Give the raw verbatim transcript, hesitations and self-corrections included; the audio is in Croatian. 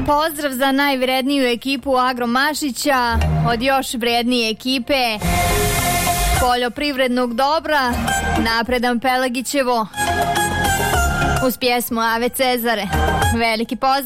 Pozdrav za najvredniju ekipu Agro Mašića, od još vrednije ekipe poljoprivrednog dobra, Napredan Pelagićevo, uz pjesmu Ave Cezare. Veliki pozdrav.